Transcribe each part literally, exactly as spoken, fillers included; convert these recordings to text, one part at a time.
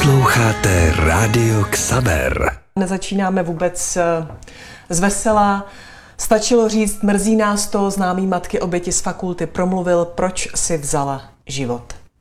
Posloucháte Rádio Xaver. Nezačínáme vůbec z vesela. Stačilo říct, mrzí nás to, známý matky oběti z fakulty promluvil, proč si vzala život.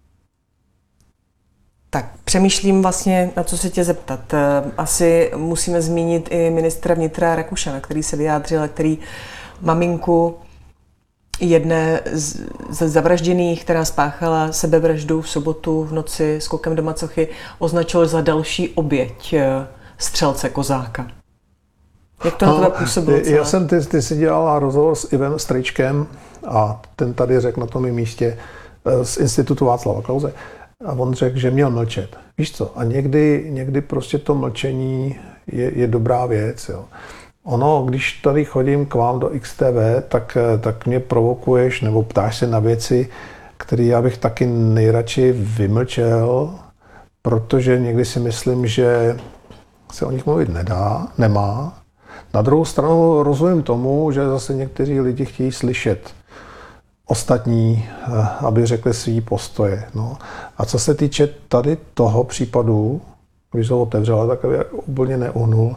Tak přemýšlím vlastně, na co se tě zeptat. Asi musíme zmínit i ministra vnitra Rakušana, který se vyjádřil, který maminku jedné ze zavražděných, která spáchala sebevraždu v sobotu v noci skokem do macochy, označil za další oběť střelce Kozáka. Jak to no, na tebe působilo celé? Já jsem, ty, ty jsi dělala rozhovor s Ivem Strejčkem a ten tady řekl na tom místě z Institutu Václava Klause a on řekl, že měl mlčet. Víš co? A někdy, někdy prostě to mlčení je, je dobrá věc. Jo. Ono, když tady chodím k vám do X T V, tak, tak mě provokuješ nebo ptáš se na věci, které já bych taky nejradši vymlčel, protože někdy si myslím, že se o nich mluvit nedá, nemá. Na druhou stranu rozumím tomu, že zase někteří lidi chtějí slyšet ostatní, aby řekli svý postoje. No. A co se týče tady toho případu, když ho otevřela, tak aby úplně neuhnul.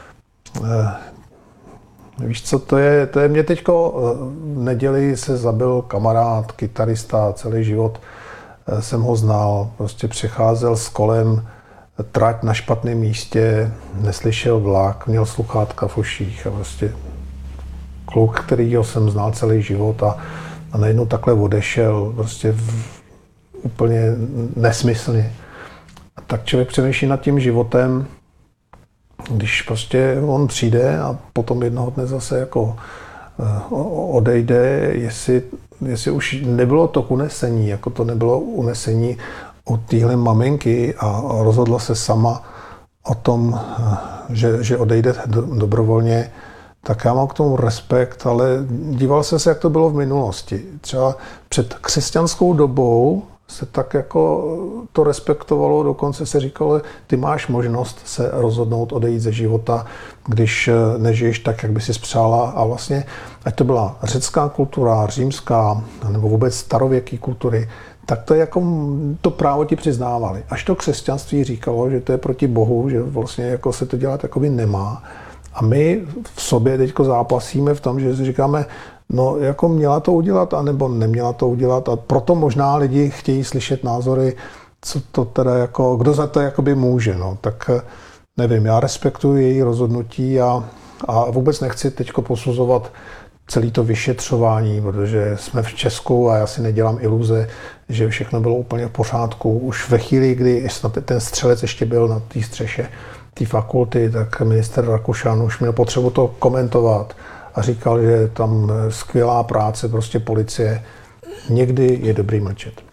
Víš co, to je, to je mě teďko v neděli se zabil kamarád, kytarista, celý život jsem ho znal, prostě přecházel s kolem trať na špatném místě, neslyšel vlak, měl sluchátka v uších a prostě kluk, kterýho jsem znal celý život a, a najednou takhle odešel prostě v, úplně nesmyslně. A tak člověk přemýšlí nad tím životem, když prostě on přijde a potom jednoho dne zase jako odejde, jestli, jestli už nebylo to unesení, jako to nebylo unesení od téhle maminky a rozhodla se sama o tom, že, že odejde do, dobrovolně, tak já mám k tomu respekt, ale díval jsem se, jak to bylo v minulosti. Třeba před křesťanskou dobou se tak jako to respektovalo, dokonce se říkalo, ty máš možnost se rozhodnout odejít ze života, když nežiješ tak, jak by si přála. A vlastně, ať to byla řecká kultura, římská, nebo vůbec starověké kultury, tak to, jako, to právo ti přiznávali. Až to křesťanství říkalo, že to je proti Bohu, že vlastně jako se to dělat jakoby nemá. A my v sobě teďko zápasíme v tom, že si říkáme, no jako měla to udělat, anebo neměla to udělat. A proto možná lidi chtějí slyšet názory, co to teda jako, kdo za to jakoby může. No. Tak nevím, já respektuji její rozhodnutí a, a vůbec nechci teďko posuzovat celé to vyšetřování, protože jsme v Česku a já si nedělám iluze, že všechno bylo úplně v pořádku. Už ve chvíli, kdy ten střelec ještě byl na té střeše té fakulty, tak minister Rakušan už měl potřebu to komentovat a říkal, že tam skvělá práce prostě policie. Někdy je dobrý mlčet.